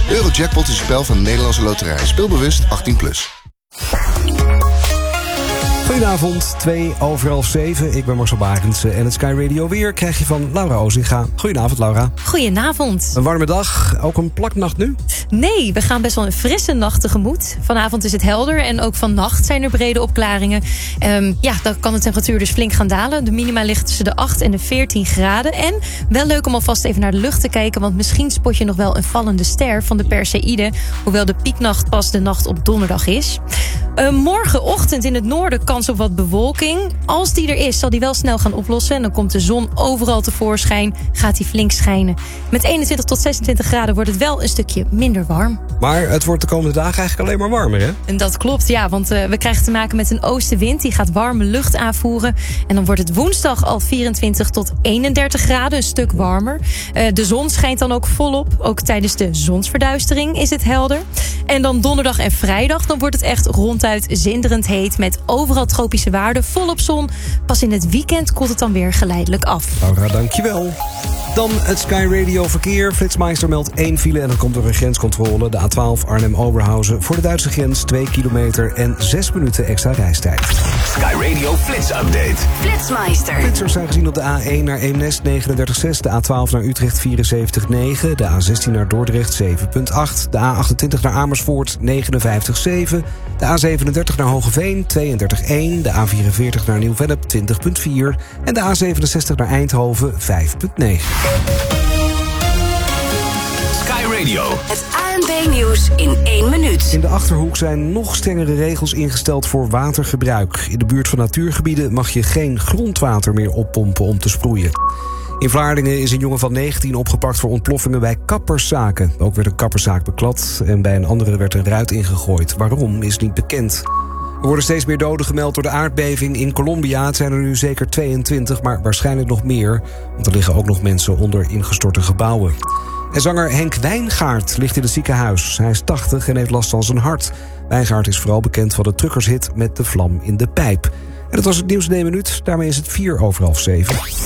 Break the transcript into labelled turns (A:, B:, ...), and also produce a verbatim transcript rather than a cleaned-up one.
A: Eurojackpot is een spel van de Nederlandse Loterij. Speel bewust, achttien plus.
B: Goedenavond, twee over half zeven. Ik ben Marcel Barendsen en het Sky Radio weer krijg je van Laura Ozinga. Goedenavond, Laura.
C: Goedenavond.
B: Een warme dag, ook een plaknacht nu?
C: Nee, we gaan best wel een frisse nacht tegemoet. Vanavond is het helder en ook vannacht zijn er brede opklaringen. Um, ja, dan kan de temperatuur dus flink gaan dalen. De minima ligt tussen de acht en de veertien graden. En wel leuk om alvast even naar de lucht te kijken, want misschien spot je nog wel een vallende ster van de Perseïde, hoewel de pieknacht pas de nacht op donderdag is. Uh, morgenochtend in het noorden kans op wat bewolking. Als die er is, zal die wel snel gaan oplossen. En dan komt de zon overal tevoorschijn, gaat die flink schijnen. Met eenentwintig tot zesentwintig graden wordt het wel een stukje minder warm.
B: Maar het wordt de komende dagen eigenlijk alleen maar warmer, hè?
C: En dat klopt, ja, want uh, we krijgen te maken met een oostenwind. Die gaat warme lucht aanvoeren. En dan wordt het woensdag al vierentwintig tot eenendertig graden, een stuk warmer. Uh, de zon schijnt dan ook volop. Ook tijdens de zonsverduistering is het helder. En dan donderdag en vrijdag, dan wordt het echt ronduit zinderend heet, met overal tropische waarden, volop zon. Pas in het weekend koelt het dan weer geleidelijk af.
B: Laura, dankjewel. Dan het Sky Radio verkeer. Flitsmeister meldt één file en dat komt door een grenscontrole. De A twaalf Arnhem-Oberhausen voor de Duitse grens twee kilometer en zes minuten extra reistijd.
D: Sky Radio Flits Update.
E: Flitsmeister.
B: Flitsers zijn gezien op de A één naar Eemnes negenendertig komma zes, de A twaalf naar Utrecht vierenzeventig komma negen, de A zestien naar Dordrecht zeven komma acht, de A achtentwintig naar Amersfoort negenenvijftig komma zeven, de A zevenendertig naar Hogeveen tweeëndertig komma één, de A vierenveertig naar Nieuw-Vennep twintig komma vier en de A zevenenzestig naar Eindhoven vijf komma negen.
D: Sky Radio.
E: Het A N B-nieuws in één minuut.
B: In de Achterhoek zijn nog strengere regels ingesteld voor watergebruik. In de buurt van natuurgebieden mag je geen grondwater meer oppompen om te sproeien. In Vlaardingen is een jongen van negentien opgepakt voor ontploffingen bij kapperszaken. Ook werd een kapperszaak beklad en bij een andere werd een ruit ingegooid. Waarom is niet bekend. Er worden steeds meer doden gemeld door de aardbeving in Colombia. Het zijn er nu zeker tweeëntwintig, maar waarschijnlijk nog meer. Want er liggen ook nog mensen onder ingestorte gebouwen. En zanger Henk Wijngaard ligt in het ziekenhuis. Hij is tachtig en heeft last van zijn hart. Wijngaard is vooral bekend van de truckershit Met de vlam in de pijp. En dat was het nieuws in één minuut. Daarmee is het vier over half zeven.